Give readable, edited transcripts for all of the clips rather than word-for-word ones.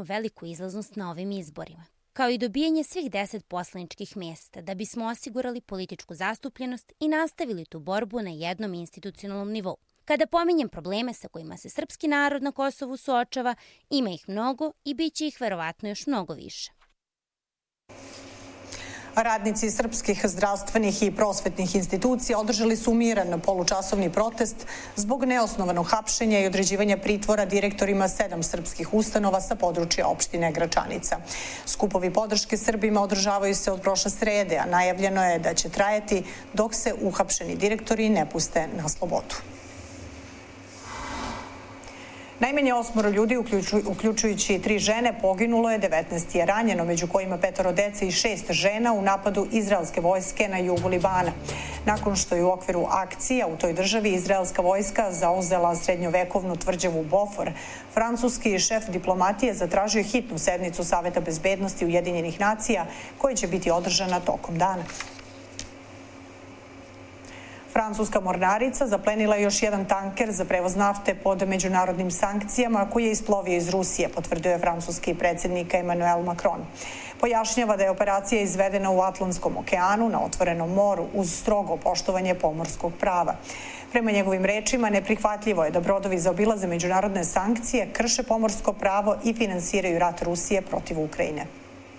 veliku izlaznost na ovim izborima, kao i dobijanje svih 10 poslaničkih mjesta da bismo osigurali političku zastupljenost i nastavili tu borbu na jednom institucionalnom nivou. Kada pominjem probleme sa kojima se srpski narod na Kosovu suočava, ima ih mnogo i bit će ih verovatno još mnogo više. Radnici srpskih zdravstvenih i prosvetnih institucija održali su miran polučasovni protest zbog neosnovanog hapšenja i određivanja pritvora direktorima 7 srpskih ustanova sa područja opštine Gračanica. Skupovi podrške Srbima održavaju se od prošle srede, a najavljeno je da će trajati dok se uhapšeni direktori ne puste na slobodu. Najmanje 8 ljudi, uključujući 3 žene, poginulo je, 19 je ranjeno, među kojima 5 dece i 6 žena u napadu izraelske vojske na jugu Libana. Nakon što je u okviru akcija u toj državi izraelska vojska zauzela srednjovekovnu tvrđavu Bofor, francuski šef diplomatije zatražio hitnu sednicu Saveta bezbednosti Ujedinjenih nacija koja će biti održana tokom dana. Francuska mornarica zaplenila je još jedan tanker za prevoz nafte pod međunarodnim sankcijama koji je isplovio iz Rusije, potvrdio je francuski predsjednik Emmanuel Macron. Pojašnjava da je operacija izvedena u Atlantskom okeanu na otvorenom moru uz strogo poštovanje pomorskog prava. Prema njegovim rečima, neprihvatljivo je da brodovi zaobilaze međunarodne sankcije, krše pomorsko pravo i finansiraju rat Rusije protiv Ukrajine.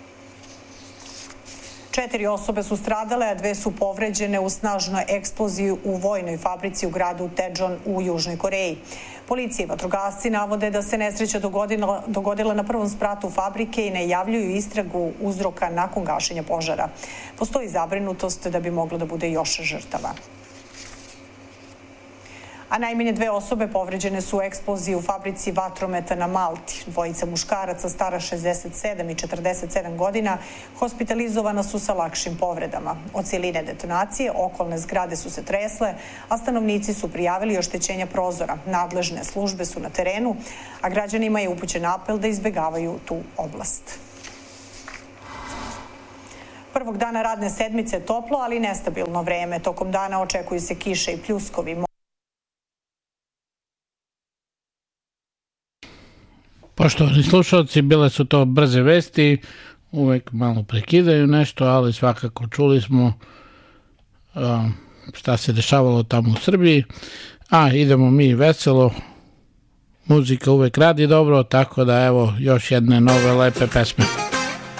4 osobe su stradale, a 2 su povređene u snažnoj eksploziji u vojnoj fabrici u gradu Daejeon u Južnoj Koreji. Policija i vatrogasci navode da se nesreća dogodila na prvom spratu fabrike i najavljuju istragu uzroka nakon gašenja požara. Postoji zabrinutost da bi moglo da bude još žrtava. A najmanje 2 osobe povređene su u eksploziji u fabrici vatrometa na Malti. 2 muškaraca stara 67 i 47 godina hospitalizovana su sa lakšim povredama. Od siline detonacije okolne zgrade su se tresle, a stanovnici su prijavili oštećenja prozora. Nadležne službe su na terenu, a građanima je upućen apel da izbegavaju tu oblast. Prvog dana radne sedmice toplo, ali nestabilno vreme. Tokom dana očekuju se kiše i pljuskovi. Poštovani slušalci, bile su to brze vesti, uvek malo prekidaju nešto, ali svakako čuli smo šta se dešavalo tamo u Srbiji, a idemo mi veselo, muzika uvek radi dobro, tako da evo još jedne nove lepe pesme.